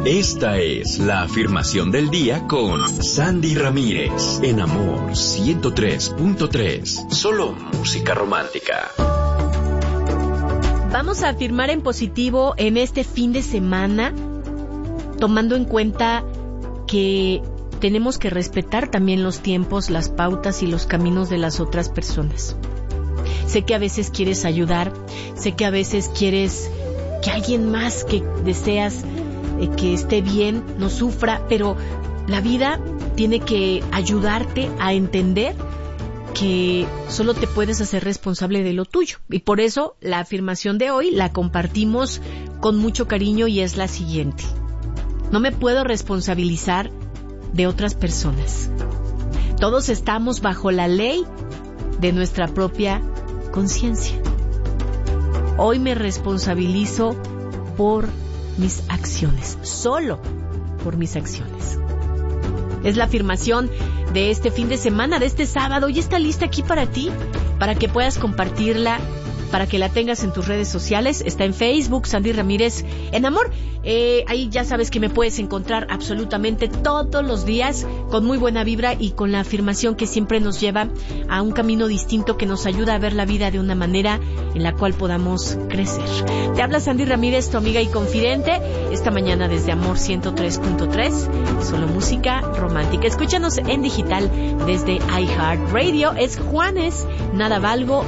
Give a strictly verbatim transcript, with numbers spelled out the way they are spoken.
Esta es la afirmación del día con Sandy Ramírez, en Amor ciento tres punto tres. Solo música romántica. Vamos a afirmar en positivo en este fin de semana, tomando en cuenta que tenemos que respetar también los tiempos, las pautas y los caminos de las otras personas. Sé que a veces quieres ayudar, sé que a veces quieres que alguien más que deseas eh, que esté bien, no sufra, pero la vida tiene que ayudarte a entender que solo te puedes hacer responsable de lo tuyo. Y por eso la afirmación de hoy la compartimos con mucho cariño y es la siguiente: no me puedo responsabilizar de otras personas. Todos estamos bajo la ley de nuestra propia conciencia. Hoy me responsabilizo por mis acciones, solo por mis acciones. Es la afirmación de este fin de semana, de este sábado, y está lista aquí para ti, para que puedas compartirla, para que la tengas en tus redes sociales. Está en Facebook, Sandy Ramírez en Amor. Eh, ahí ya sabes que me puedes encontrar absolutamente todos los días con muy buena vibra y con la afirmación que siempre nos lleva a un camino distinto que nos ayuda a ver la vida de una manera en la cual podamos crecer. Te habla Sandy Ramírez, tu amiga y confidente, esta mañana desde Amor ciento tres punto tres, solo música romántica. Escúchanos en digital desde iHeartRadio. Es Juanes, Nada Valgo,